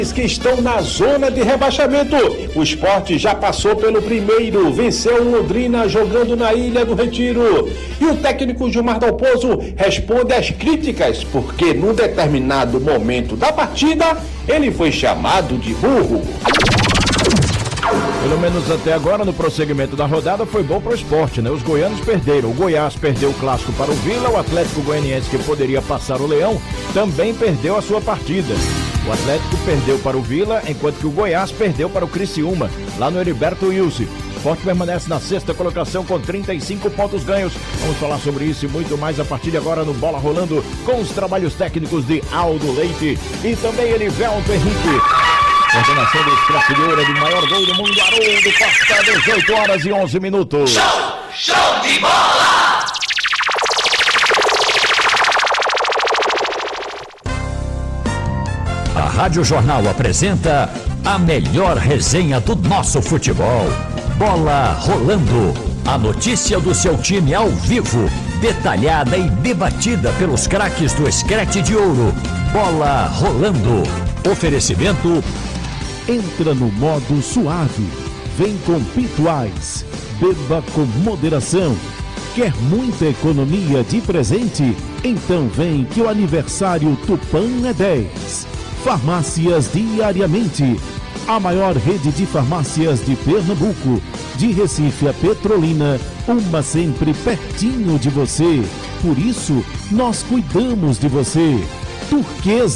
que estão na zona de rebaixamento. O Sport já passou pelo primeiro, venceu o Londrina jogando na Ilha do Retiro. E o técnico Gilmar Dalpozo responde às críticas, porque num determinado momento da partida, ele foi chamado de burro. Pelo menos até agora, no prosseguimento da rodada, foi bom para o Sport, né? Os goianos perderam. O Goiás perdeu o clássico para o Vila. O Atlético Goianiense, que poderia passar o Leão, também perdeu a sua partida. O Atlético perdeu para o Vila, enquanto que o Goiás perdeu para o Criciúma, lá no Heriberto Wilson. O Sport permanece na sexta colocação com 35 pontos ganhos. Vamos falar sobre isso e muito mais a partir de agora no Bola Rolando, com os trabalhos técnicos de Aldo Leite e também Elivelto Henrique. Coordenação do Scratch de Ouro, do maior gol do mundo, Haroldo Costa, 18 horas e 11 minutos. Show de bola! A Rádio Jornal apresenta a melhor resenha do nosso futebol. Bola Rolando. A notícia do seu time ao vivo, detalhada e debatida pelos craques do Scratch de Ouro. Bola Rolando. Oferecimento. Entra no modo suave. Vem com Pituais. Beba com moderação. Quer muita economia de presente? Então vem que o aniversário Tupã é 10. Farmácias Diariamente. A maior rede de farmácias de Pernambuco. De Recife a Petrolina, uma sempre pertinho de você. Por isso, nós cuidamos de você. Turquesa.